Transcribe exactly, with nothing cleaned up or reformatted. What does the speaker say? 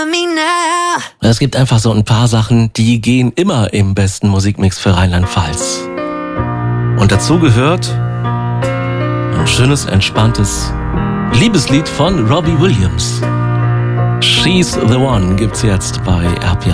Es gibt einfach so ein paar Sachen, die gehen immer im besten Musikmix für Rheinland-Pfalz. Und dazu gehört ein schönes, entspanntes Liebeslied von Robbie Williams. She's the One gibt's jetzt bei R P R.